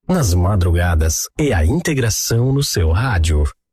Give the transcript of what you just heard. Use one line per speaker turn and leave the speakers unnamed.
nas madrugadas e a integração no seu rádio.